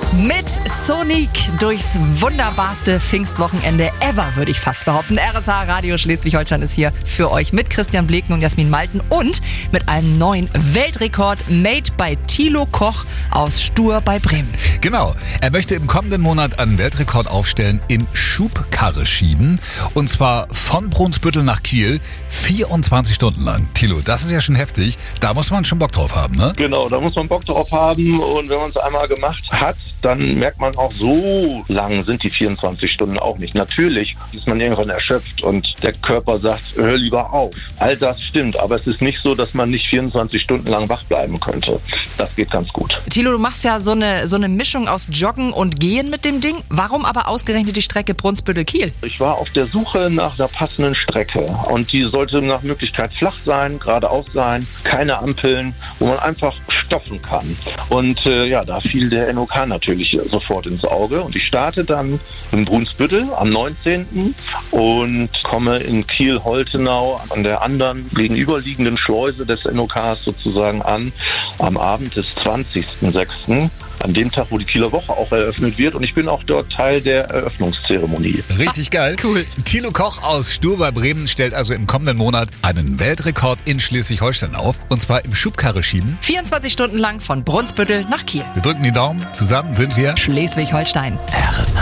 Mit Sonic durchs wunderbarste Pfingstwochenende ever, würde ich fast behaupten. RSH Radio Schleswig-Holstein ist hier für euch mit Christian Bleken und Jasmin Malten und mit einem neuen Weltrekord made by Thilo Koch aus Stur bei Bremen. Genau, er möchte im kommenden Monat einen Weltrekord aufstellen im Schubkarre schieben. Und zwar von Brunsbüttel nach Kiel, 24 Stunden lang. Thilo, das ist ja schon heftig. Da muss man schon Bock drauf haben, ne? Genau, da muss man Bock drauf haben. Und wenn man es einmal gemacht hat, dann merkt man auch, so lang sind die 24 Stunden auch nicht. Natürlich ist man irgendwann erschöpft und der Körper sagt, hör lieber auf. All das stimmt, aber es ist nicht so, dass man nicht 24 Stunden lang wach bleiben könnte. Das geht ganz gut. Thilo, du machst ja so eine Mischung aus Joggen und Gehen mit dem Ding. Warum aber ausgerechnet die Strecke Brunsbüttel-Kiel? Ich war auf der Suche nach der passenden Strecke und die sollte nach Möglichkeit flach sein, geradeaus sein, keine Ampeln, wo man einfach stoppen kann. Und da fiel der NOK natürlich sofort ins Auge und ich starte dann in Brunsbüttel am 19. und komme in Kiel-Holtenau an der anderen gegenüberliegenden Schleuse des NOKs sozusagen an, am Abend des 20.06., an dem Tag, wo die Kieler Woche auch eröffnet wird. Und ich bin auch dort Teil der Eröffnungszeremonie. Richtig geil. Cool. Thilo Koch aus Stur bei Bremen stellt also im kommenden Monat einen Weltrekord in Schleswig-Holstein auf. Und zwar im Schubkarre schieben. 24 Stunden lang von Brunsbüttel nach Kiel. Wir drücken die Daumen. Zusammen sind wir Schleswig-Holstein. RSH.